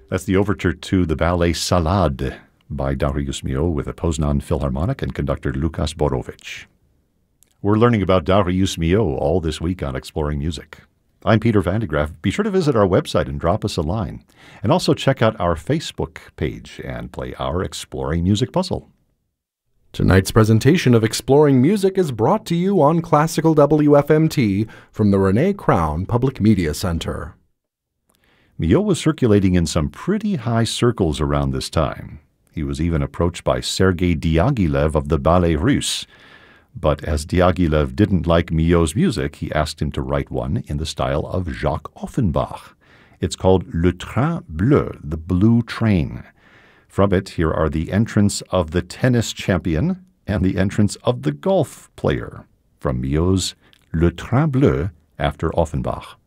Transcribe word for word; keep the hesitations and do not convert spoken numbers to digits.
That's the overture to the ballet Salade by Darius Milhaud with the Poznan Philharmonic and conductor Lukas Borowicz. We're learning about Darius Milhaud all this week on Exploring Music. I'm Peter Van de Graaff. Be sure to visit our website and drop us a line. And also check out our Facebook page and play our Exploring Music puzzle. Tonight's presentation of Exploring Music is brought to you on Classical W F M T from the Renee Crown Public Media Center. Milhaud was circulating in some pretty high circles around this time. He was even approached by Sergei Diaghilev of the Ballet Russe. But as Diaghilev didn't like Milhaud's music, he asked him to write one in the style of Jacques Offenbach. It's called Le Train Bleu, the Blue Train. From it, here are the entrance of the tennis champion and the entrance of the golf player from Milhaud's Le Train Bleu after Offenbach.